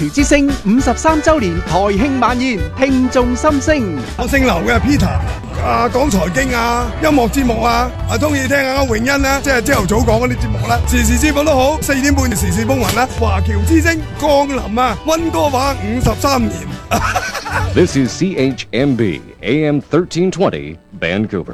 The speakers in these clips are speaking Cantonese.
之星53周年台慶晚宴，聽眾心聲。 我姓劉嘅 Peter， 講財經啊、音樂節目啊，中意聽下詠欣啦，即係朝頭早講嗰啲節目啦，時事節目都好，4點半時事風雲啦，華僑之星降臨啊，溫哥華53年。 This is CHMB AM 1320 Vancouver。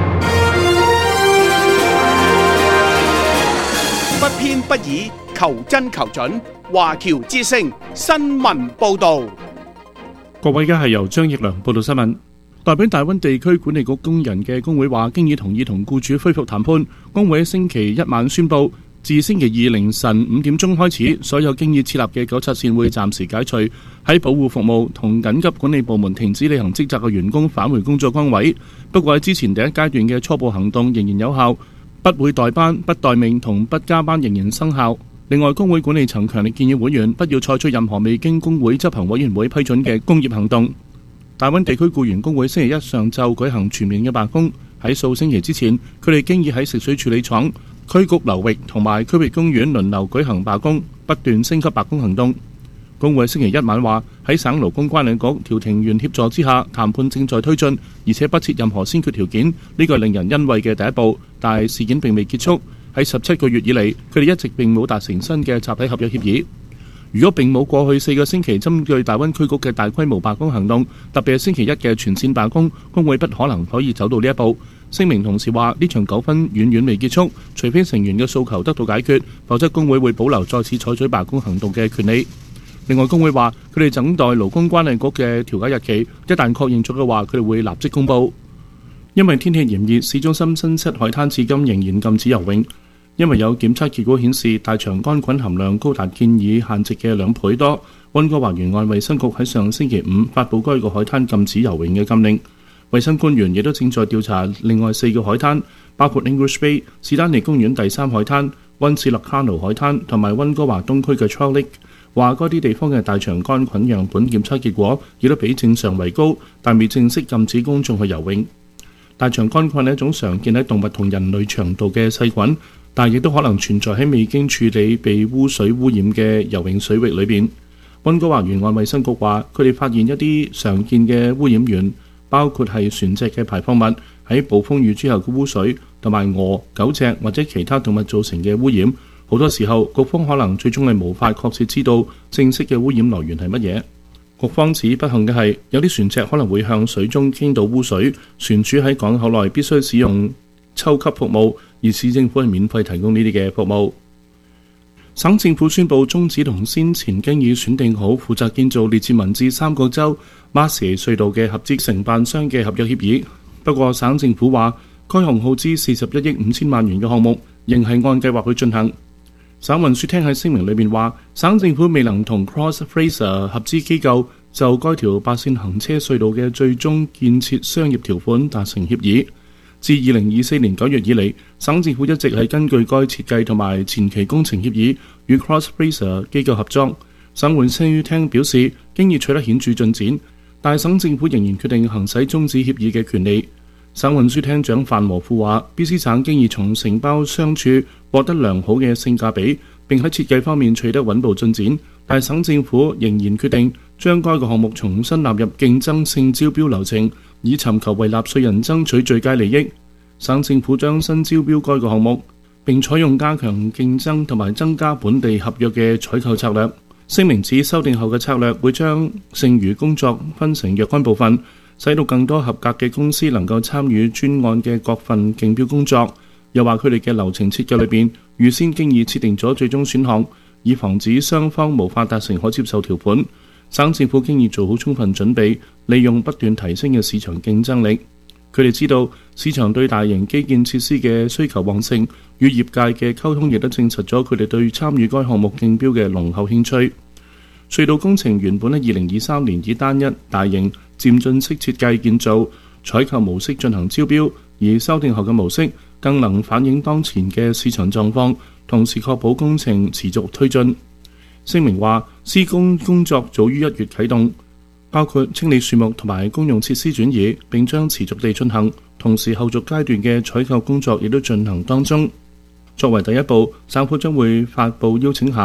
不偏不倚，求真求準。華僑之聲新聞報導。 各位，而家係由張奕良報道新聞。代表大溫地區管理局工人嘅工會話，經已同意同僱主恢復談判。工會喺星期一晚宣布，自星期二凌晨5點鐘開始，所有經已設立嘅糾察線會暫時解除。喺保護服務同緊急管理部門停止履行職責嘅員工返回工作崗位。不過喺之前第一階段嘅初步行動仍然有效，不會代班、不待命同不加班仍然生效。另外，工會管理層強烈建議會員不要採取任何未經工會執行委員會批准嘅工業行動。大溫地區僱員工會星期一上晝舉行全面嘅罷工。喺數星期之前，佢哋經已喺食水處理廠、區局流域同埋區域公園輪流舉行罷工，不斷升級罷工行動。工會星期一晚話，喺省勞工關理局調停員協助之下，談判正在推進，而且不設任何先決條件。呢個係令人欣慰嘅第一步，但係事件並未結束。喺17個月以嚟，佢哋一直並冇達成新嘅集體合約協議。如果並冇過去4個星期針對大溫區局嘅大規模罷工行動，特別係星期一嘅全線罷工，工會不可能可以走到呢一步。聲明同時話，呢場糾紛遠遠未結束，除非成員嘅訴求得到解決，否則工會會保留再次採取罷工行動嘅權利。另外，工會話佢哋等待勞工關理局嘅調解日期，一旦確認咗嘅話，佢哋會立即公佈。因為天氣炎熱，市中心新漆海灘至今仍然禁止游泳，因為有檢測結果顯示大腸桿菌含量高達建議限值嘅2倍多。溫哥華沿岸衛生局喺上星期5發布該個海灘禁止游泳嘅禁令。衛生官員亦都正在調查另外4個海灘，包括 English Bay、士丹利公園第3海灘、溫斯勒卡奴海灘同埋溫哥華東區嘅 Trout Lake。話該啲地方嘅大腸桿菌樣本檢測結果亦都比正常為高，但未正式禁止公眾去游泳。大腸桿菌係一種常見喺動物同人類腸道嘅細菌，但亦都可能存在喺未經處理被污水污染嘅游泳水域裏邊。溫哥華沿岸衛生局話，佢哋發現一啲常見嘅污染源，包括係船隻嘅排放物、喺暴風雨之後嘅污水，同埋鵝、狗隻或者其他動物造成嘅污染。好多時候，局方可能最終係無法確切知道正式嘅污染來源係乜嘢。局方指不幸嘅係，有啲船隻可能會向水中傾倒污水，船主喺港口內必須使用抽吸服務，而市政府係免費提供呢啲嘅服務。省政府宣布終止同先前經已選定好負責建造列治文至三角洲馬蛇隧道嘅合資承辦商嘅合約協議。不過省政府話，該項耗資41億5千萬元嘅項目仍係按計劃去進行。省運輸廳喺聲明裏面話，省政府未能同 Cross Fraser 合資機構就該條8線行車隧道嘅最終建設商業條款達成協議。自2024年9月以嚟，省政府一直係根據該設計同埋前期工程協議與 Cross Fraser 機構合作。省運輸廳表示，經已取得顯著進展，但省政府仍然決定行使終止協議嘅權利。省運輸廳長范和富話 ，BC 省經已從承包商處獲得良好嘅性價比，並喺設計方面取得穩步進展，但省政府仍然決定將該個項目重新納入競爭性招標流程，以尋求為納稅人爭取最佳利益。省政府將新招標該個項目，並採用加強競爭同埋增加本地合約嘅採購策略。聲明指修訂後嘅策略會將剩餘工作分成若干部分，使到更多合格嘅公司能夠參與專案嘅各份競標工作。又話佢哋嘅流程設計裏邊預先經已設定咗最終選項，以防止雙方無法達成可接受條款。省政府經已做好充分準備，利用不斷提升嘅市場競爭力。佢哋知道市場對大型基建設施嘅需求旺盛，與業界嘅溝通亦都證實咗佢哋對參與該項目競標嘅濃厚興趣。隧道工程原本喺2023年以單一、大型、漸進式設計建造、採購模式進行招標，而修訂後嘅模式更能反映當前嘅市場狀況，同時確保工程持續推進。聲明話，施工工作早於1月啟動，包括清理樹木同埋公用設施轉移，並將持續地進行。同時後續階段嘅採購工作亦都進行當中。作為第一步，省府將會發布邀請函，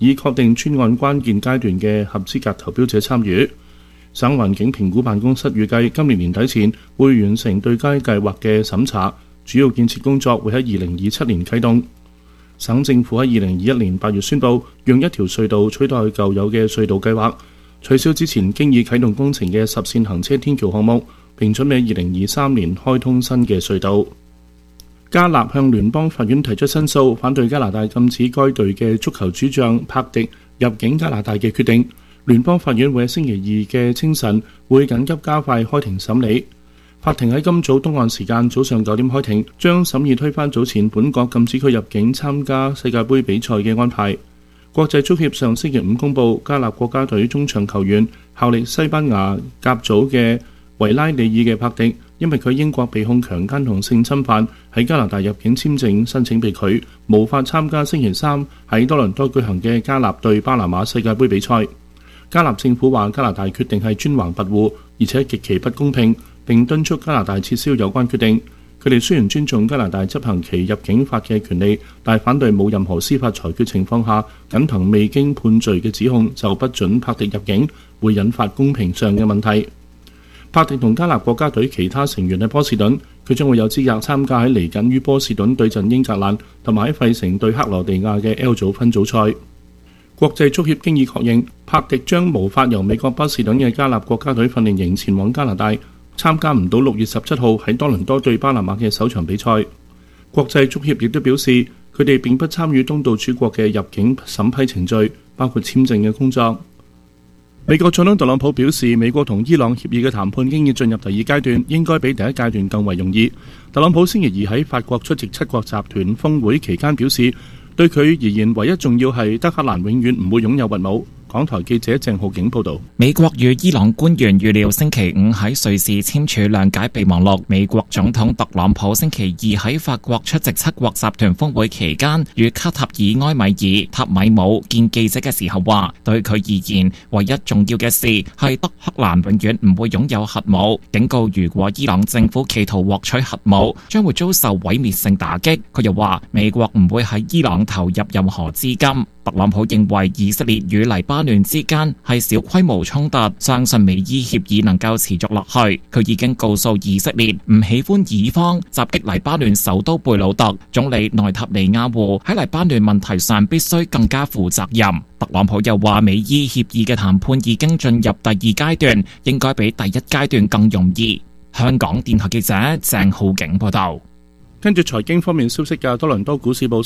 以確定專案關鍵階段嘅合資格投標者參與。省環境評估辦公室預計今年年底前會完成對該計劃嘅審查，主要建設工作會喺2027年啟動。省政府喺2021年8月宣布，用一條隧道取代舊有嘅隧道計劃，取消之前經已啟動工程嘅10線行車天橋項目，並準備2023年開通新嘅隧道。加納向聯邦法院提出申訴，反對加拿大禁止該隊嘅足球主將柏迪入境加拿大嘅決定。聯邦法院會喺星期二嘅清晨會緊急加快開庭審理。法庭喺今早東岸時間早上9點開庭，將審議推翻早前本國禁止佢入境參加世界盃比賽嘅安排。國際足協上星期5公佈，加納國家隊中場球員效力西班牙甲組嘅維拉利爾嘅柏迪，因為佢英國被控強姦同性侵犯，喺加拿大入境簽證申請被拒，無法參加星期3喺多倫多舉行嘅加納對巴拿馬世界盃比賽。加納政府話加拿大決定係專橫跋扈，而且極其不公平，並敦促加拿大撤銷有關決定。佢哋雖然尊重加拿大執行其入境法嘅權利，但反對冇任何司法裁決情況下，僅憑未經判罪嘅指控就不准柏迪入境，會引發公平上嘅問題。柏迪同加納國家隊其他成員喺波士頓，佢將會有資格參加喺嚟緊於波士頓對陣英格蘭同埋喺費城對克羅地亞嘅 L 組分組賽。國際足協經已確認，柏迪將無法由美國波士頓嘅加納國家隊訓練營前往加拿大，參加唔到6月17號喺多倫多對巴拿馬嘅首場比賽。國際足協亦都表示，佢哋並不參與東道主國嘅入境審批程序，包括簽證嘅工作。美國總統特朗普表示，美國同伊朗協議嘅談判經已進入第二階段，應該比第一階段更為容易。特朗普星期二喺法國出席7國集團峰會期間表示，對佢而言，唯一重要係德黑蘭永遠唔會擁有核武。港台記者鄭浩景報道。 美國與伊朗官員預料星期五喺瑞士簽署諒解備忘錄。美國總統特朗普星期二喺法國出席7國集團峰會期間，與卡塔爾埃米爾塔米姆見記者嘅時候話，對佢而言，唯一重要嘅事係德黑蘭永遠唔會擁有核武，警告如果伊朗政府企圖獲取核武，將會遭受毀滅性打擊。佢又話，美國唔會喺伊朗投入任何資金。特朗普認為以色列與黎巴嫩之間係小規模衝突，相信美伊協議能夠持續落去。佢已經告訴以色列唔喜歡以方襲擊黎巴嫩首都貝魯特，總理內塔尼亞胡喺黎巴嫩問題上必須更加負責任。特朗普又話，美伊協議嘅談判已經進入第二階段，應該比第一階段更容易。香港電台記者鄭浩景報道。 跟住財經方面消息嘅，多倫多股市報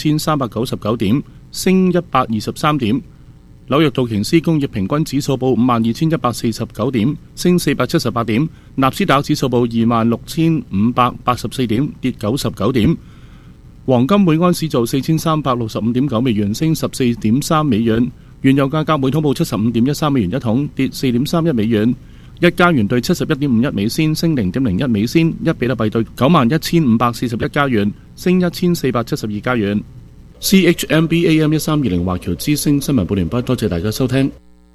35,399點，升123點；紐約道瓊斯工業平均指數報52,149點，升478點；納斯達克指數報26,584點，跌99點；黃金每安士做4,365.9美元，升14.3美元；原油價格每桶報75.13美元一桶，跌4.31美元。一加元兌71.51美仙，升0.01美仙；一比特幣兌91,541加元，升1,472加元。CHMB AM1320華僑之聲新聞報完畢，多謝大家收聽。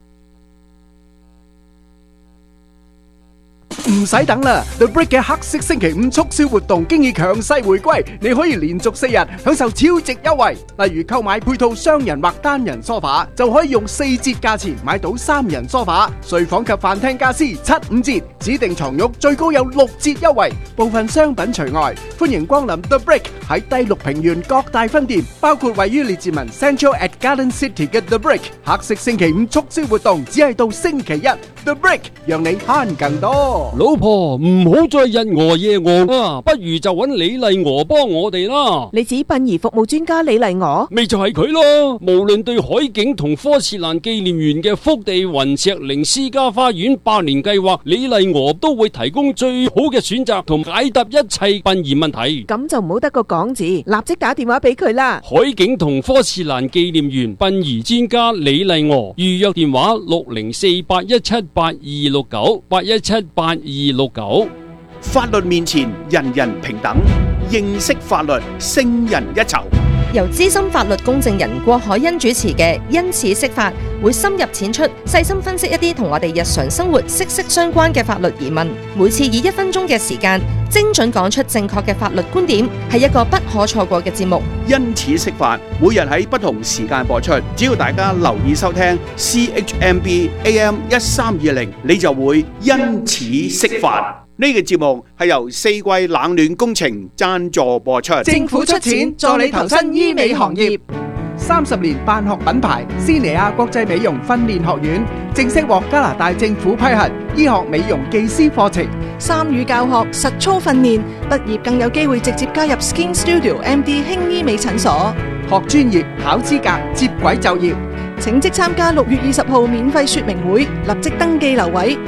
唔使等啦 ，The Brick 嘅黑色星期5促銷活動經已強勢回歸，你可以連續4日享受超值優惠。例如購買配套雙人或單人梳化，就可以用4折價錢買到3人梳化；睡房及飯廳家私7-5折，指定床褥最高有6折優惠，部分商品除外。歡迎光臨 The Brick 喺第6平原各大分店，包括位於列治文 Central at Garden City 嘅 The Brick。黑色星期5促銷活動只係到星期1 ，The Brick 讓你慳更多。 老婆唔好再日餓夜餓啊，不如就揾李麗娥幫我哋啦。 你指殯儀服務專家李麗娥？ 咪就係佢咯。無論對海景同科切蘭紀念園嘅福地雲石靈私家花園百年計劃，李麗娥都會提供最好嘅選擇同解答一切殯儀問題。 咁就唔好得個講字，立即打電話俾佢啦。 海景同科切蘭紀念園殯儀專家李麗娥，預約電話604-817-8269，817-8269。 法律面前人人平等，認識法律勝人一籌。 由資深法律公證人郭海欣主持嘅因此釋法，會深入淺出，細心分析一啲同我哋日常生活息息相關嘅法律疑問。每次以1分鐘嘅時間，精準講出正確嘅法律觀點，係一個不可錯過嘅節目。 因此釋法，每日喺不同時間播出，只要大家留意收聽 CHMB AM 1320，你就會因此釋法。呢個節目係由四季冷暖工程贊助播出， 政府出錢助你投身醫美行業。30年辦學品牌斯尼亞國際美容訓練學院正式獲加拿大政府批核醫學美容技師課程參與教學實操訓練，畢業更有機會直接加入 Skin Studio MD 輕醫美診所， 學專業考資格接軌就業。 請即參加6月20號免費說明會，立即登記留位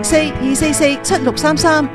604-244-7633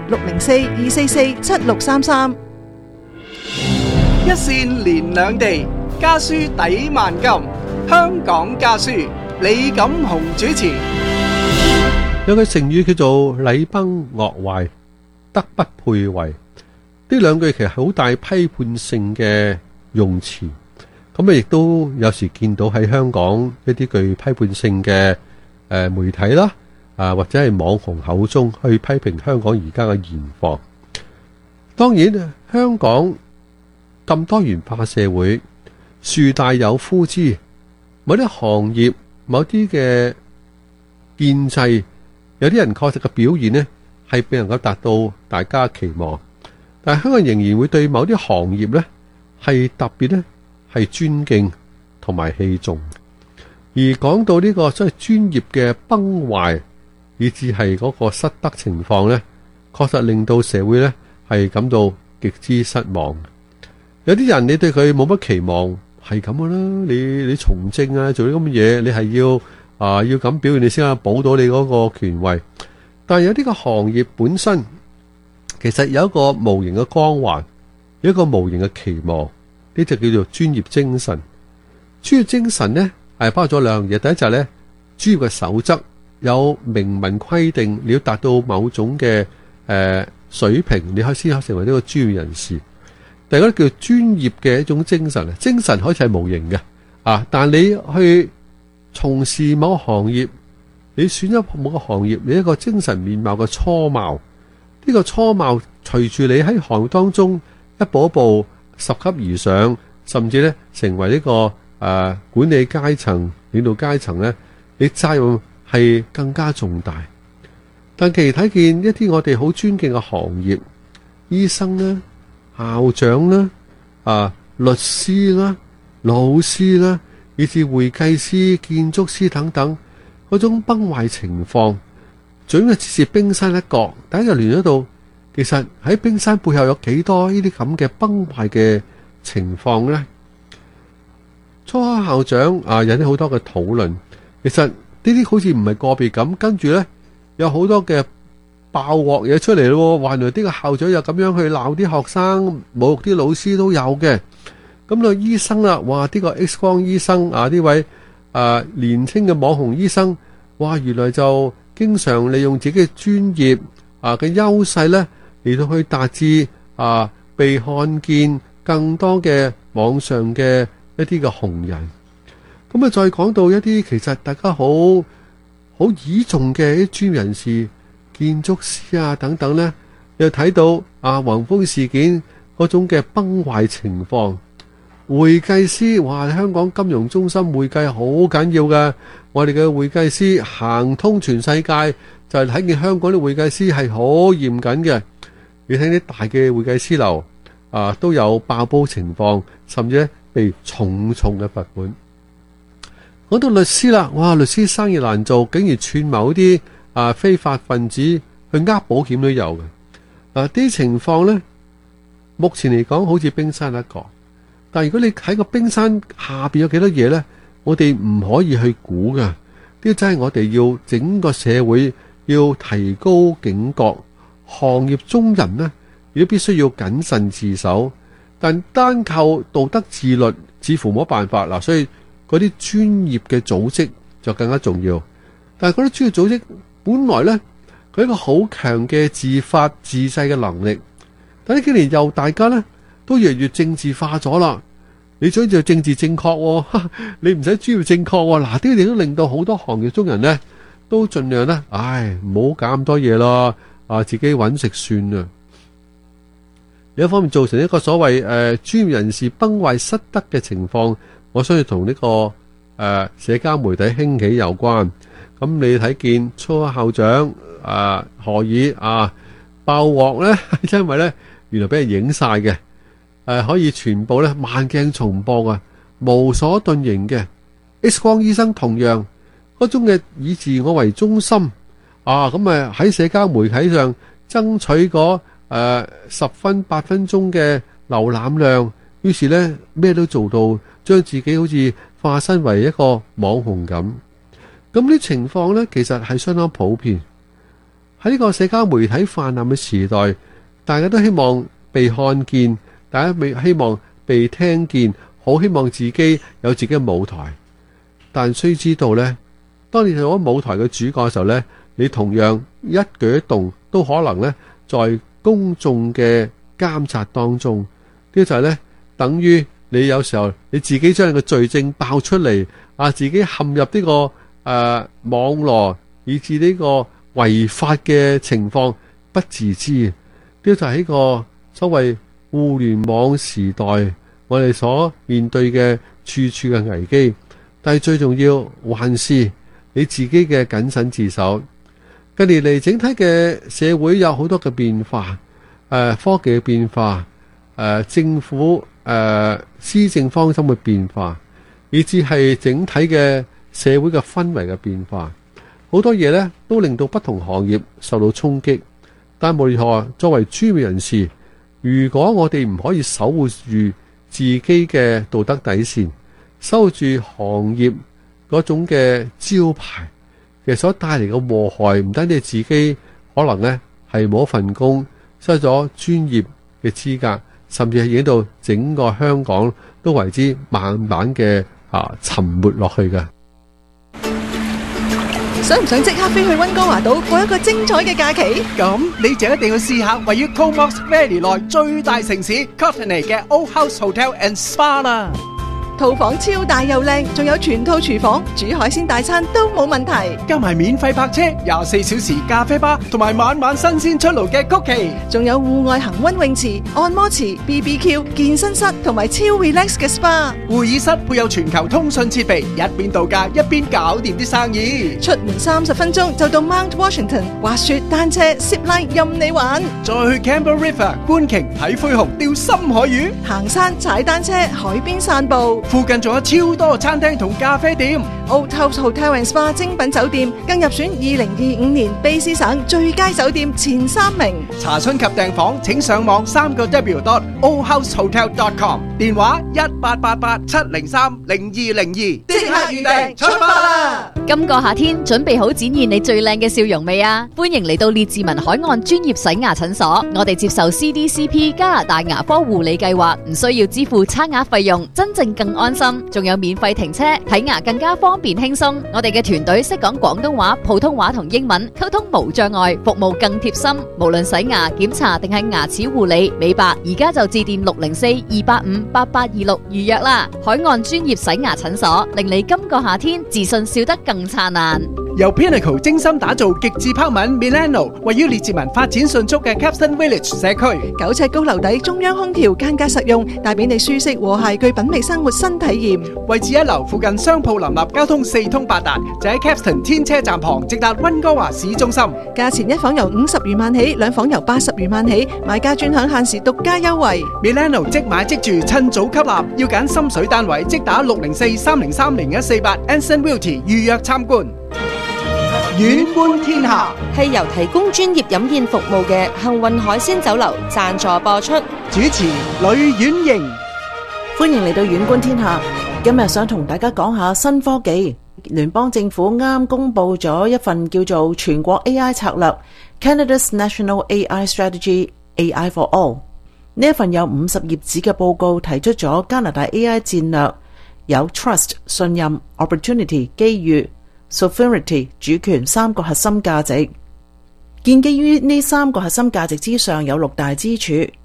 604-244-7633。 一線連兩地，家書抵萬金。香港家書，李錦雄主持。 有句成語叫做禮崩樂壞，德不配位。呢兩句其實好大批判性嘅用詞。咁亦都有時見到喺香港一啲具批判性嘅媒體啦，或者係網紅口中去批評香港而家嘅現況。當然，香港咁多元化社會，樹大有枯枝，某啲行業、某啲嘅建制，有啲人確實嘅表現呢係未能夠達到大家期望，但係香港仍然會對某啲行業呢係特別呢係尊敬同埋器重，而講到呢個所謂專業嘅崩壞，以至係嗰個失德情況呢，確實令到社會呢係感到極之失望。有啲人你對佢冇乜期望，係咁噶啦，你從政啊，做啲咁嘅嘢，你係要咁表現，你先可以保到你嗰個權位。但係有啲個行業本身，其實有一個無形嘅光環，有一個無形嘅期望。呢就叫做專業精神。專業精神呢係包括咗兩樣嘢，第一就係呢專業嘅守則有明文規定，你要達到某種嘅水平，你先可以成為呢個專業人士。第二個叫專業嘅一種精神，精神可以係無形嘅但你去從事某個行業，你選咗某個行業，你一個精神面貌嘅初貌，呢個初貌隨住你喺行業當中一步一步拾級而上，甚至咧成為呢個管理階層、領導階層咧，你責任係更加重大。但其實睇見一啲我哋好尊敬嘅行業，醫生啦、校長啦、律師啦、老師啦，以至會計師、建築師等等，嗰種崩壞情況，總係只是冰山一角。大家就聯咗到，其實喺冰山背後有幾多呢啲咁嘅崩壞嘅情況呢？初考校長引起好多嘅討論，其實呢啲好似唔係個別咁，跟住呢，有好多嘅爆鑊嘢出嚟咯。話原來呢個校長又咁樣去鬧啲學生，侮辱啲老師都有嘅。咁個醫生啦，哇！呢個 X 光醫生呢位年輕嘅網紅醫生，哇！原來就經常利用自己嘅專業嘅優勢呢，嚟到去達至被看見更多嘅網上嘅一啲嘅紅人。咁啊，再講到一啲其實大家好倚重嘅一啲專業人士，建築師等等呢，又睇到宏豐事件嗰種嘅崩壞情況。會計師，哇！香港金融中心會計好緊要嘅，我哋嘅會計師行通全世界，就係睇見香港啲會計師係好嚴謹嘅。你睇啲大嘅會計師樓都有爆煲情況，甚至被重嘅罰款。講到律師啦，哇！律師生意難做，竟然串謀啲非法分子去保險都有嘅。啲情況呢，目前嚟講好似冰山一角。但如果你喺個冰山下邊有幾多嘢呢？我哋唔可以去估噶。呢真係我哋要整個社會要提高警覺，行業中人呢，亦都必須要謹慎自守。但單靠道德自律似乎冇辦法啦，所以嗰啲專業嘅組織就更加重要。但係嗰啲專業組織本來呢，佢一個好強嘅自發自制嘅能力，但呢幾年又大家呢，都越嚟越政治化咗啦。 你想做政治正確喎，你唔使專業正確喎。嗱，呢啲都令到好多行業中人呢都盡量呢，唔好搞咁多嘢咯，自己揾食算啦。另一方面造成一個所謂專業人士崩壞失德嘅情況，我相信同呢個社交媒體興起有關。咁你睇見初校長何爾爆鑊呢，因為呢原來俾人影晒嘅。可以全部咧慢鏡重播啊，無所遁形嘅 X 光醫生同樣嗰種嘅以自我為中心咁喺社交媒體上爭取嗰10分8分鐘嘅瀏覽量，於是咧咩都做到，將自己好似化身為一個網紅咁。咁啲情況咧其實係相當普遍喺呢個社交媒體氾濫嘅時代，大家都希望被看見。大家希望被聽見，好希望自己有自己嘅舞台，但須知道呢，當你做咗舞台嘅主角嘅時候呢，你同樣一舉一動都可能呢在公眾嘅監察當中。呢就係呢，等於你有時候你自己將你嘅罪證爆出嚟，自己陷入呢個網絡，以致呢個違法嘅情況不自知。呢就係一個所謂互聯網時代我哋所面對嘅處處嘅危機，但係最重要還是你自己嘅謹慎自守。近年嚟整體嘅社會有好多嘅變化，科技嘅變化，政府施政方針嘅變化，以至係整體嘅社會嘅氛圍嘅變化，好多嘢呢都令到不同行業受到衝擊。但無論如何，作為專業人士，如果我哋唔可以守護住自己嘅道德底線，守護住行業嗰種嘅招牌，其實所帶嚟嘅禍害唔單止係自己可能呢係冇一份工，失咗專業嘅資格，甚至係影響到整個香港都為之慢慢嘅沉沒落去嘅。 想唔想即刻飛去溫哥華島過一個精彩嘅假期？ 咁你就一定要試下位於 Comox Valley 內最大城市 Courtenay 嘅 Old House Hotel and Spa 啦。 套房超大又靚，仲有全套廚房，煮海鮮大餐都冇問題。 加埋免費泊車、24小時咖啡吧，同埋晚晚新鮮出爐嘅曲奇， 仲有戶外恒溫泳池、按摩池、BBQ、健身室同埋超 relax 嘅 SPA。 會議室配有全球通訊設備，一邊度假一邊搞掂啲生意。 出門30分鐘就到 Mount Washington， 滑雪、單車、zip line 任你玩。 再去 Campbell River 觀鯨睇灰熊、釣深海魚， 行山、踩單車、海邊散步。 附近仲有超多餐廳同咖啡店。 Old House Hotel and Spa 精品酒店更入選2025年卑詩省最佳酒店前3名。 查詢及訂房請上網3w.oldhousehotel.com， 電話1888-703-0202，即刻預訂出發啦！ 今個夏天準備好展現你最靚嘅笑容未啊？歡迎嚟到列治文海岸專業洗牙診所，我哋接受 CDCP 加拿大牙科護理計劃，唔需要支付差額費用，真正更安心，仲有免費停車，睇牙更加方便輕鬆。我哋嘅團隊識講廣東話、普通話同英文，溝通無障礙，服務更貼心。無論洗牙、檢查定係牙齒護理、美白，而家就致電604-285-8826預約啦。海岸專業洗牙診所，令你今個夏天自信笑得更燦爛。 由 Pinnacle 精心打造極致拋紋 Milano， 位於列治文發展迅速嘅 Capstan Village 社區 ，9尺高樓底，中央空調，間隔實用，帶俾你舒適和諧具品味生活新體驗。 位置一樓，附近商鋪林立，交通4通8達，就喺 Capstan 天車站旁，直達溫哥華市中心。 價錢一房由50餘萬起，兩房由80餘萬起，買家專享限時獨家優惠。 Milano 即買即住，趁早吸納，要揀心水單位，即打604-303-0148 Anson Realty 預約參觀。遠觀天下係由提供專業飲宴服務嘅幸運海鮮酒樓贊助播出。 主持呂婉瑩， 歡迎嚟到遠觀天下。今日想同大家講下新科技。聯邦政府啱公布咗一份叫做全國 AI 策略 Canada's National AI Strategy AI for All。呢一份有50頁紙嘅報告提出咗加拿大 AI 戰略，有 Trust 信任、Opportunity 機遇、Sovereignty 主權3個核心價值。建基於呢3個核心價值之上有6大支柱。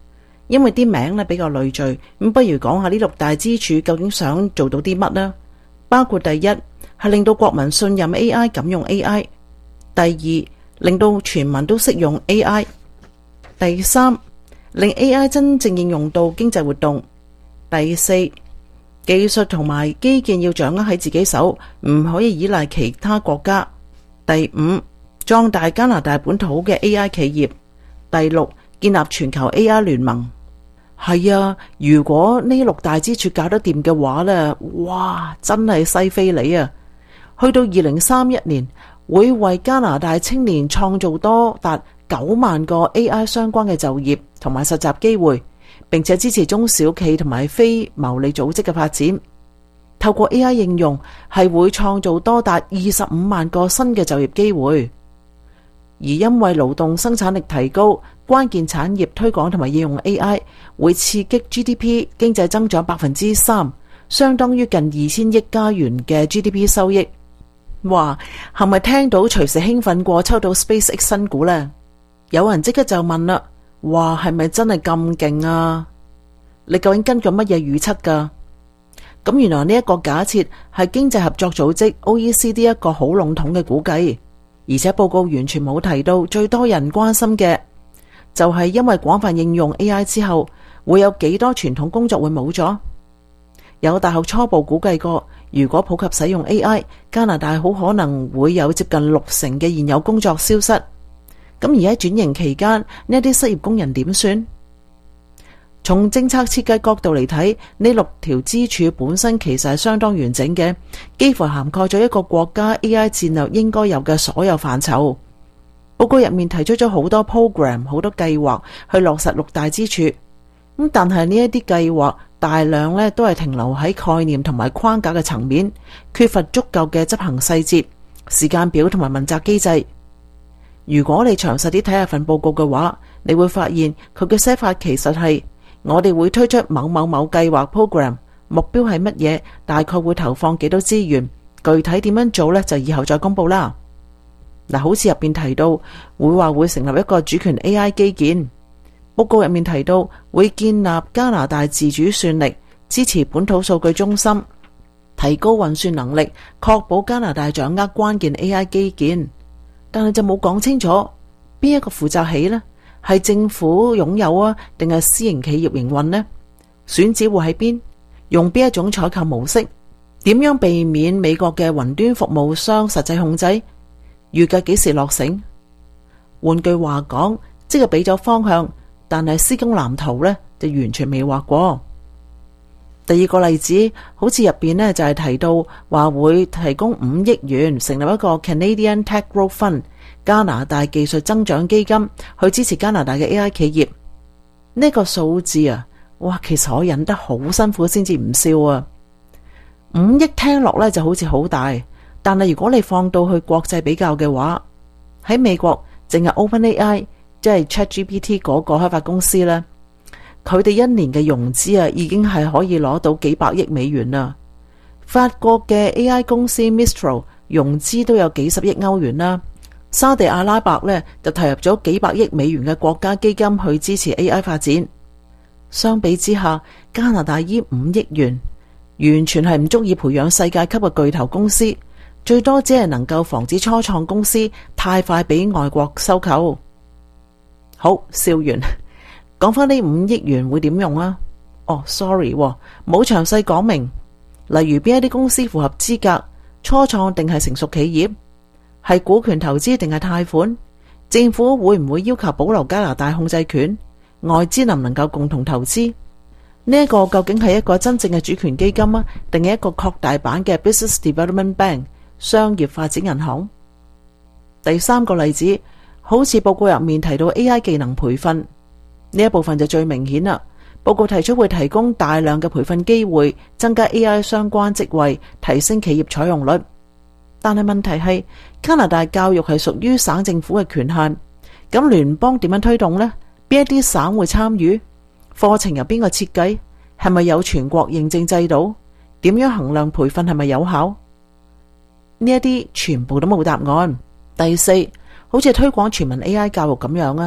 因為啲名咧比較累贅，咁不如講下呢六大支柱究竟想做到啲乜呢？包括第一係令到國民信任 AI， 敢用 AI；第二，令到全民都識用 AI；第三，令 AI 真正應用到經濟活動；第四，技術同埋基建要掌握喺自己手，唔可以依賴其他國家；第五，壯大加拿大本土嘅 AI 企業；第六，建立全球 AI 聯盟。係啊，如果呢六大支柱搞得掂嘅話呢，哇，真係西非利啊！去到2031年，會為加拿大青年創造多達9萬個 AI 相關嘅就業同埋實習機會，並且支持中小企同埋非牟利組織嘅發展。透過 AI 應用，係會創造多達25萬個新嘅就業機會。而因為勞動生產力提高，關鍵產業推廣同埋應用 AI 會刺激 GDP 經濟增長3%，相當於近2000億加元嘅 GDP 收益。哇，係咪聽到隨時興奮過抽到 SpaceX 新股呢？有人即刻就問啦，哇，係咪真係咁勁啊？你究竟根據乜嘢預測㗎？咁原來呢一個假設係經濟合作組織 OECD 一個好籠統嘅估計。而且報告完全冇提到最多人關心嘅就係因為廣泛應用 AI 之後會有幾多傳統工作會冇咗。有大學初步估計過，如果普及使用 AI， 加拿大好可能會有接近60%嘅現有工作消失。咁而喺轉型期間，呢啲失業工人點算？從政策設計角度嚟睇，呢六條支柱本身其實係相當完整嘅，幾乎涵蓋咗一個國家 AI 戰略應該有嘅所有範疇。報告入面提出咗好多 program、好多計劃去落實六大支柱。咁但係呢一啲計劃大量呢都係停留喺概念同埋框架嘅層面，缺乏足夠嘅執行細節、時間表同埋問責機制。如果你詳細啲睇下份報告嘅話，你會發現佢嘅寫法其實係我哋會推出某某某計劃 program， 目標係乜嘢，大概會投放幾多資源，具體點樣做呢，就以後再公布啦。嗱，好似入邊提到會成立一個主權 AI 基建，報告入面提到會建立加拿大自主算力，支持本土數據中心，提高運算能力，確保加拿大掌握關鍵 AI 基建，但係就冇講清楚邊一個負責起呢？係政府擁有啊，定係私營企業營運呢？選址會喺邊？用邊一種採購模式？點樣避免美國嘅雲端服務商實際控制？預計幾時落成？換句話講，即係俾咗方向，但係施工藍圖呢就完全未畫過。第二個例子，好似入邊呢就係提到話會提供5億元成立一個 Canadian Tech Growth Fund，加拿大技術增長基金，去支持加拿大嘅 AI 企業。呢個數字啊，哇，其實我忍得好辛苦先至唔笑啊。5億聽落呢就好似好大，但係如果你放到去國際比較嘅話，喺美國淨係 OpenAI 即係 ChatGPT 嗰個開發公司呢，佢哋一年嘅融資啊已經係可以攞到幾百億美元啦。法國嘅 AI 公司 Mistral 融資都有幾十億歐元啦。沙地阿拉伯呢就投入咗幾百億美元嘅國家基金去支持 AI 發展。相比之下，加拿大依5億元完全係唔足以培養世界級嘅巨頭公司，最多只係能夠防止初創公司太快俾外國收購。好，笑完。講翻呢5億元會點用啊？sorry， 冇詳細講明，例如邊一啲公司符合資格，初創定係成熟企業，係股權投資定係貸款，政府會唔會要求保留加拿大控制權，外資能唔能夠共同投資？呢一個究竟係一個真正嘅主權基金啊，定係一個擴大版嘅 Business Development Bank 商業發展銀行？第三個例子，好似報告入面提到 AI 技能培訓。呢一部分就最明顯啦。報告提出會提供大量嘅培訓機會，增加 AI 相關職位，提升企業採用率。但係問題係，加拿大教育係屬於省政府嘅權限，咁聯邦點樣推動呢？邊一啲省會參與？課程由邊個設計？係咪有全國認證制度？點樣衡量培訓係咪有效？呢一啲全部都冇答案。第四，好似推廣全民 AI 教育咁樣啊。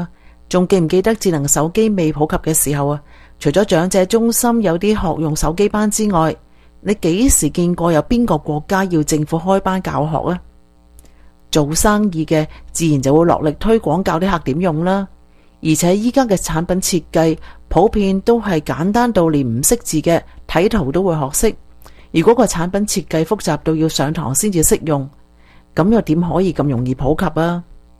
仲記唔記得智能手機未普及嘅時候啊？除咗長者中心有啲學用手機班之外，你幾時見過有邊個國家要政府開班教學啊？做生意嘅自然就會落力推廣教啲客點用啦。而且依家嘅產品設計普遍都係簡單到連唔識字嘅睇圖都會學識。如果個產品設計複雜到要上堂先至識用，咁又點可以咁容易普及啊？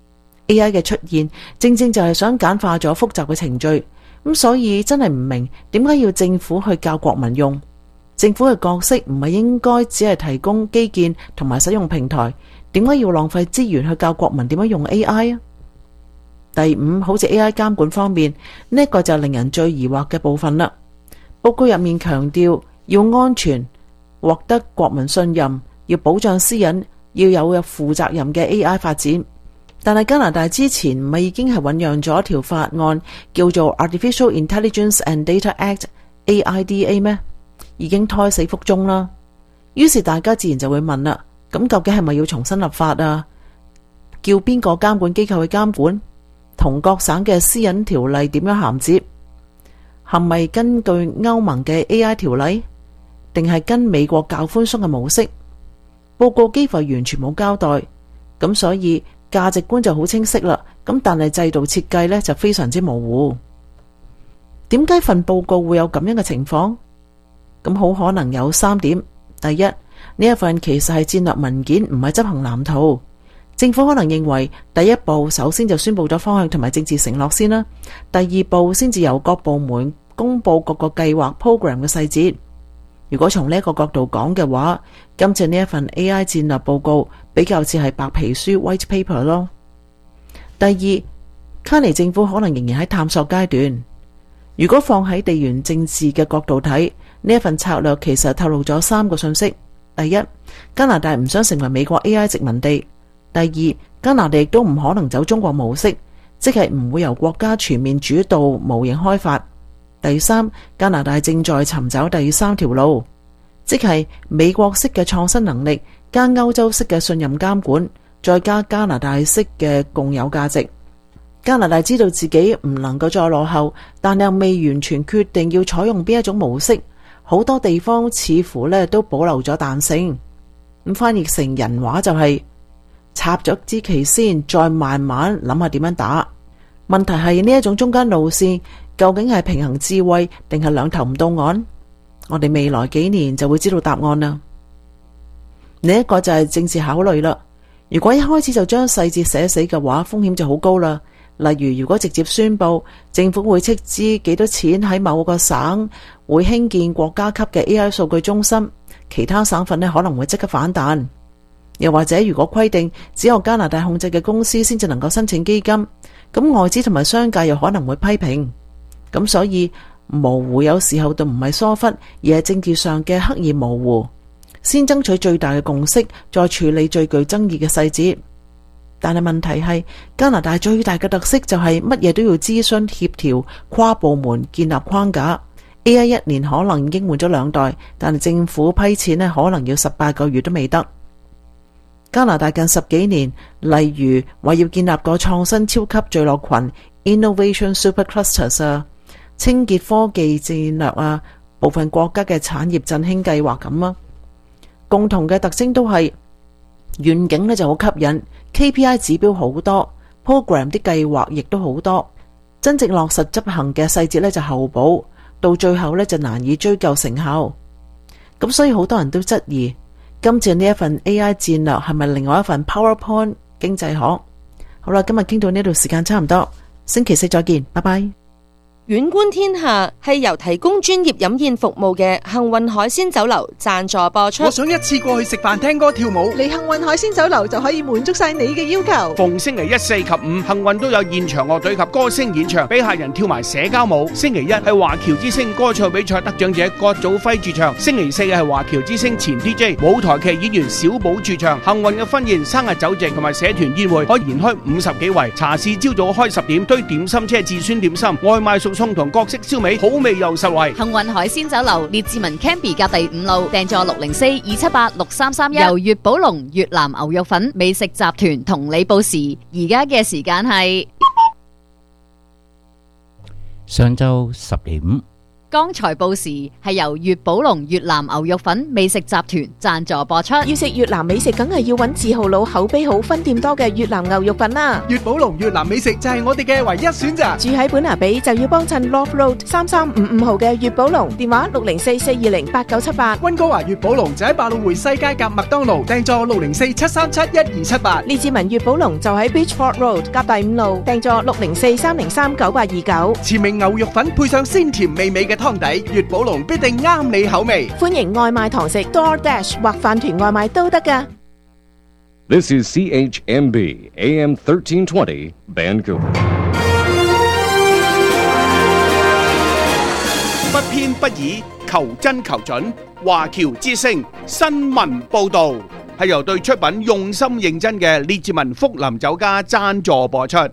AI 嘅出現正正就係想簡化咗複雜嘅程序，咁所以真係唔明點解要政府去教國民用。政府嘅角色唔係應該只係提供基建同埋使用平台，點解要浪費資源去教國民點樣用 AI 啊？第五，好似 AI 監管方面，呢一個就令人最疑惑嘅部分啦。報告入面強調要安全、獲得國民信任、要保障私隱、要有負責任嘅 AI 發展。但係加拿大之前唔係已經係醞釀咗一條法案叫做 Artificial Intelligence and Data Act（AIDA） 咩？已經胎死腹中啦。於是大家自然就會問啦，咁究竟係咪要重新立法啊？叫邊個監管機構去監管？同各省嘅私隱條例點樣銜接？係咪根據歐盟嘅 AI 條例，定係跟美國較寬鬆嘅模式？報告幾乎完全冇交代，咁所以價值觀就好清晰啦。咁但係制度設計呢就非常之模糊。點解份報告會有咁樣嘅情況？咁好可能有3點。第一，呢一份其實係戰略文件，唔係執行藍圖。政府可能認為第一步首先就宣布咗方向同埋政治承諾先啦，第二步先至由各部門公布各個計劃 program 嘅細節。如果從呢一個角度講嘅話，今次呢一份 AI 戰略報告比較似係白皮書 white paper 咯。第二，卡尼政府可能仍然喺探索階段。如果放喺地緣政治嘅角度睇，呢一份策略其實透露咗3個信息。第一，加拿大唔想成為美國 AI 殖民地。第二，加拿大亦都唔可能走中國模式，即係唔會由國家全面主導模型開發。第三，加拿大正在尋找第3條路，即係美國式嘅創新能力加歐洲式嘅信任監管，再加加拿大式嘅共有價值。加拿大知道自己唔能夠再落後，但又未完全決定要採用邊一種模式，好多地方似乎都保留咗彈性。咁翻譯成人話就係插咗支旗先，再慢慢諗下點樣打。問題係呢一種中間路線究竟係平衡智慧定係兩頭唔到岸？我哋未來幾年就會知道答案啦。另一個就係政治考慮啦。如果一開始就將細節寫死嘅話，風險就好高啦。例如，如果直接宣布政府會斥資幾多錢喺某個省會興建國家級嘅 AI 數據中心，其他省份可能會即刻反彈。又或者如果規定只有加拿大控制嘅公司先至能夠申請基金，咁外資同埋商界又可能會批評。咁所以模糊有時候都唔係疏忽，而係政治上嘅刻意模糊，先爭取最大嘅共識，再處理最具爭議嘅細節。但係問題係加拿大最大嘅特色就係乜嘢都要諮詢協調，跨部門建立框架。AI 1年可能已經換咗2代，但係政府批錢可能要18個月都未得。加拿大近10幾年，例如話要建立個創新超級聚落群 Innovation Super Clusters 啊，清潔科技戰略啊，部分國家嘅產業振興計劃咁啊，共同嘅特徵都係願景就好吸引， KPI 指標好多， program 啲計劃亦都好多，真正落實執行嘅細節就後補，到最後就難以追究成效。咁所以好多人都質疑今次呢一份 AI 戰略係咪另外一份 PowerPoint 經濟學？好啦，今日傾到呢度，時間差唔多，星期4再見，拜拜。 遠觀天下係由提供專業飲宴服務嘅幸運海鮮酒樓贊助播出。 我想一次過去食飯、聽歌、跳舞， 嚟幸運海鮮酒樓就可以滿足晒你嘅要求。 逢星期1、4及5，幸運都有現場樂隊及歌星演唱，俾客人跳埋社交舞。星期1係華僑之星歌唱比賽得獎者郭祖輝駐唱，星期4係華僑之星前 DJ 舞台劇演員小寶駐唱。幸運嘅婚宴、生日酒席同埋社團宴會可以延開50幾圍。茶市朝早開10點，堆點心車至酸點心，外賣熟餸同各式燒味，好味又實惠。 幸運海鮮酒樓列治文 Canby 隔第5路，訂座604-278-6331。由粵寶龍越南牛肉粉美食集團同你報時，而家嘅時間係上晝10點。 剛才報時係由粵寶龍越南牛肉粉美食集團贊助播出。 要食越南美食，梗係要揾字號佬、口碑好、分店多嘅越南牛肉粉啦。 粵寶龍越南美食就係我哋嘅唯一選擇。 住喺本拿比就要幫襯 Love Road 3355號嘅粵寶龍，電話604-420-8978。 溫哥華粵寶龍就喺百老匯西街夾麥當勞，訂座604-737-1278。 列治文粵寶龍就喺 Beachford Road 夾第5路，訂座604-303-9829。 馳名牛肉粉配上鮮甜美味嘅湯底，粵寶龍必定啱你口味。 歡迎外賣堂食 DoorDash 或飯團外賣都得㗎。 This is CHMB AM 1320 Vancouver. 不偏不倚，求真求準。華僑之聲新聞報導係由對出品用心認真嘅列治文福林酒家贊助播出。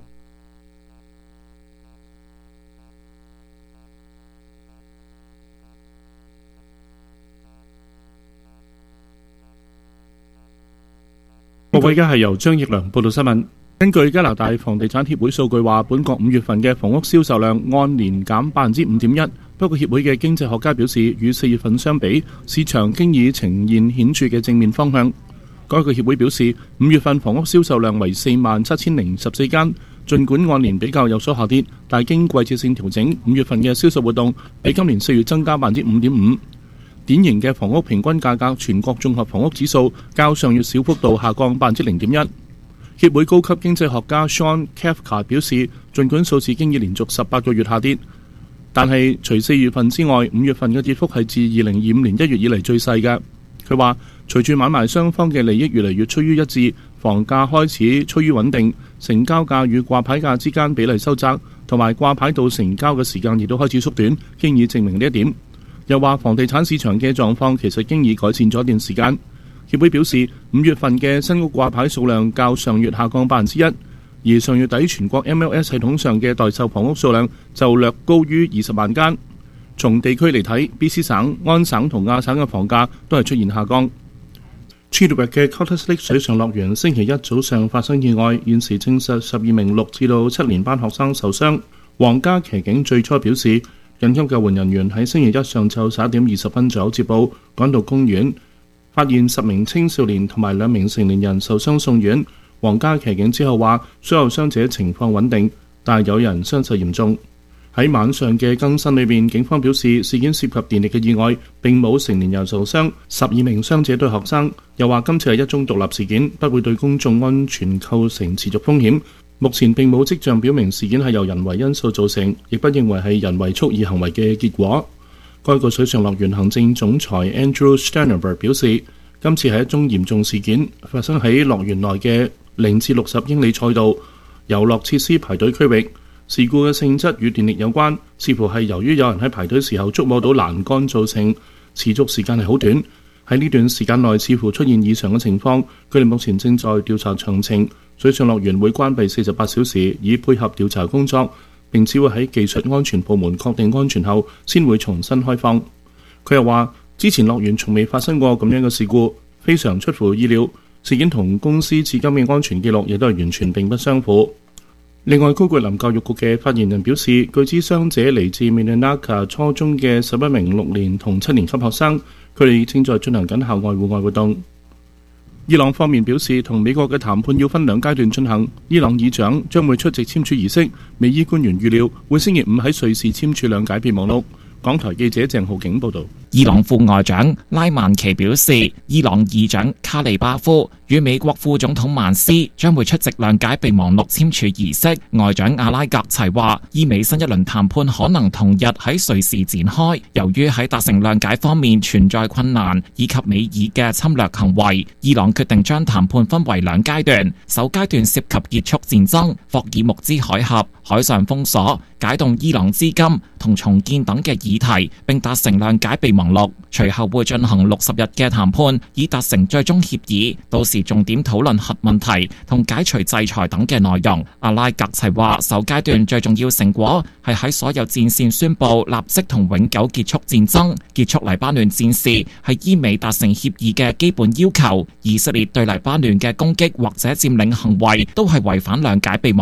各位，而家係由張奕良報道新聞。根據加拿大房地產協會數據話，本國5月份嘅房屋銷售量按年減 5.1%。不過協會嘅經濟學家表示，與4月份相比，市場經已呈現顯著嘅正面方向。該個協會表示，5月份房屋銷售量為47,014間，儘管按年比較有所下跌，但經季節性調整，5月份嘅銷售活動比今年4月增加 5.5%。典型嘅房屋平均價格全國綜合房屋指數較上月小幅度下降 0.1%。協會高級經濟學家 Sean Kafka 表示，儘管數字經已連續18個月下跌，但係除4月份之外，5月份嘅跌幅係自2025年1月以嚟最細嘅。佢話，隨住買賣雙方嘅利益越嚟越趨於一致，房價開始趨於穩定，成交價與掛牌價之間比例收窄，同埋掛牌到成交嘅時間亦都開始縮短，經已證明呢一點。又話房地產市場嘅狀況其實經已改善咗一段時間。協會表示，5月份嘅新屋掛牌數量較上月下降 1%， 而上月底全國 MLS 系統上嘅待售房屋數量就略高於20萬間。從地區嚟睇 ，BC 省、安省同亞省嘅房價都係出現下降。Chilliwack 嘅 Cottage Lake 水上樂園星期一早上發生意外，現時證實12名6至到7年班學生受傷。皇家騎警最初表示，緊急救援人員喺星期一上晝11點20分左右接報，趕到公園，發現10名青少年同埋2名成年人受傷送院。皇家騎警之後話，所有傷者情況穩定，但係有人傷勢嚴重。喺晚上嘅更新裏面，警方表示事件涉及電力嘅意外，並冇成年人受傷，12名傷者都係學生。又話今次係一宗獨立事件，不會對公眾安全構成持續風險。目前並冇跡象表明事件係由人為因素造成，亦不認為係人為蓄意行為嘅結果。該個水上樂園行政總裁 Andrew Sternberg 表示，今次係一宗嚴重事件，發生喺樂園內嘅0至60英里賽道遊樂設施排隊區域。事故嘅性質與電力有關，似乎係由於有人喺排隊時候觸摸到欄杆造成，持續時間係好短。喺呢段時間內似乎出現異常嘅情況，佢哋目前正在調查詳情。水上樂園會關閉48小時，以配合調查工作，並只會喺技術安全部門確定安全後，先會重新開放。佢又話，之前樂園從未發生過咁樣嘅事故，非常出乎意料。事件同公司至今嘅安全記錄亦都係完全並不相符。另外，高桂林教育局嘅發言人表示，據知傷者嚟自 Minnacah 初中嘅11名6年同7年級學生，佢哋正在進行緊校外戶外活動。伊朗方面表示，同美國嘅談判要分2階段進行。伊朗議長將會出席簽署儀式，美伊官員預料會星期5喺瑞士簽署2解備忘錄。港台記者鄭浩景報導。 伊朗副外長拉曼奇表示，伊朗議長卡利巴夫與美國副總統曼斯將會出席諒解備忘錄簽署儀式。外長阿拉格齊話，伊美新一輪談判可能同日喺瑞士展開。由於喺達成諒解方面存在困難，以及美伊嘅侵略行為，伊朗決定將談判分為2階段。首階段涉及結束戰爭、霍爾木茲海峽、海上封鎖、解凍伊朗資金同重建等嘅議題，並達成諒解備忘錄。隨後會進行60日嘅談判，以達成最終協議。到時重點討論核問題同解除制裁等嘅內容。阿拉格齊話，首階段最重要成果係喺所有戰線宣布立即同永久結束戰爭，結束黎巴嫩戰事係伊美達成協議嘅基本要求。以色列對黎巴嫩嘅攻擊或者佔領行為都係違反諒解備忘錄。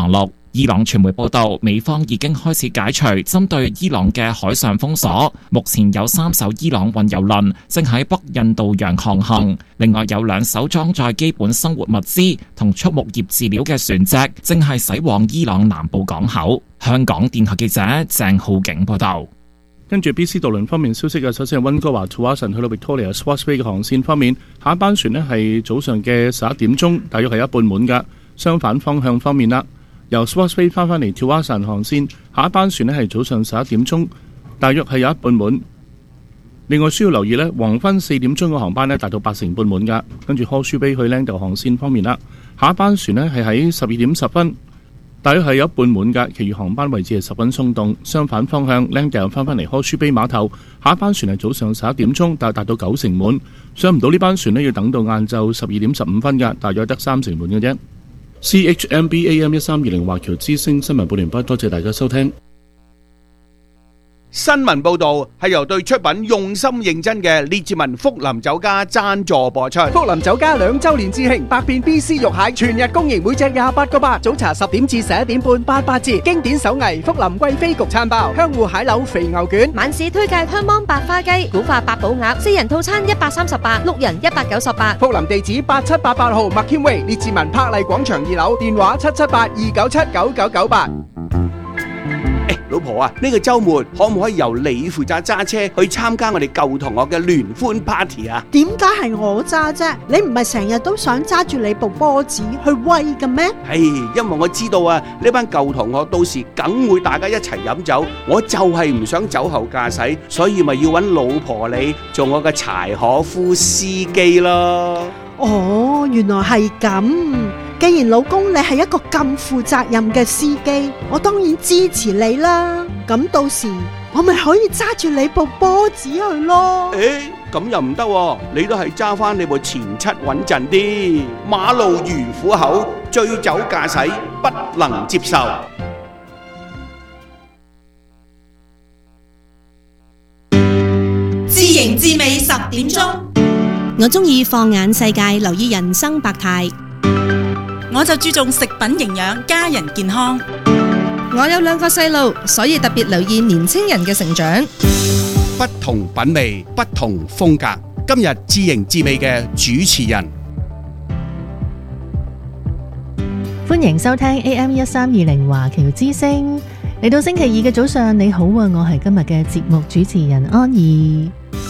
伊朗傳媒報道，美方已經開始解除針對伊朗嘅海上封鎖，目前有3艘伊朗運油輪正喺北印度洋航行，另外有2艘裝載基本生活物資同畜牧業飼料嘅船隻正係駛往伊朗南部港口。香港電台記者鄭浩景報道。 跟住 BC 渡輪方面消息嘅，首先係溫哥華 Tsawwassen 去到 Victoria Swartz Bay 嘅航線方面，下一班船呢係早上嘅11點鐘，大約係一半滿㗎。相反方向方面啦，由 Swartz Bay 翻嚟 Tsawwassen 航線，下一班船呢係早上11點鐘，大約係有一半滿。另外需要留意呢，黃昏4點鐘嘅航班呢達到80%半滿㗎。跟住 Horseshoe Bay 去 Langdale 航線方面啦，下一班船呢係喺12點10分。大約係有一半滿㗎，其餘航班位置係十分鬆動。相反方向 Langdale 翻嚟 Horseshoe Bay 碼頭，下一班船係早上11點鐘，但係達到90%滿。上唔到呢班船呢，要等到晏晝12點15分㗎，大約得30%滿嘅啫。CHMB AM 1320華僑之聲新聞報完畢，多謝大家收聽。 新聞報道係由對出品用心認真嘅列治文福林酒家贊助播出。 福林酒家2周年致慶，百變 BC 肉蟹全日供應，每隻28個8，早茶10點至11點半88折。經典手藝福林貴妃焗餐包、香芋蟹柳肥牛卷， 晚市推介香芒白花雞、古法八寶鴨，4人套餐138，六人198。 福林地址8788號 McKim Way 列治文柏麗廣場2樓，電話778-297-9998。 老婆啊，呢個週末可唔可以由你負責揸車去參加我哋舊同學嘅聯歡 party 啊？ 點解係我揸啫？你唔係成日都想揸住你部波子去威嘅咩？ 因為我知道啊，呢班舊同學到時梗會大家一齊飲酒，我就係唔想酒後駕駛，所以咪要揾老婆你做我嘅柴可夫司機咯。 哦，原來係咁。既然老公你係一個咁負責任嘅司機，我當然支持你啦。咁到時我咪可以揸住你部波子去咯。 咁又唔得喎，你都係揸翻你部前七穩陣啲。馬路如虎口，醉酒駕駛不能接受。 知型知味10點鐘，我中意放眼世界，留意人生百態。我就注重食品營養，家人健康。 我有2個細路，所以特別留意年青人嘅成長。 不同品味，不同風格。今日知型知味嘅主持人， 歡迎收聽 AM 1320華僑之聲。嚟到星期二嘅早上，你好啊，我係今日嘅節目主持人安怡。